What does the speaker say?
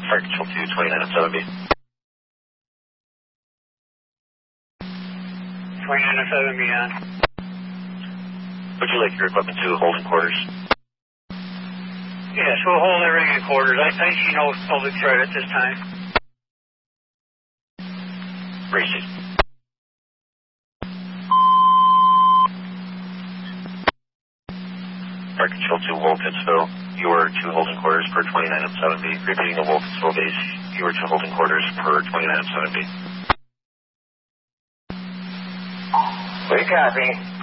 Fire Control 2, 29 and 7B. 29 and 7B on. Would you like your equipment to hold in quarters? Yes, we'll hold everything in quarters. I see no public threat at this time. Racing. Fire Control 2, Wilkinsville. You are to holding quarters per 29 and 7B. Repeating the Wilkinsville base. You are to holding quarters per 29 and 7B. We copy.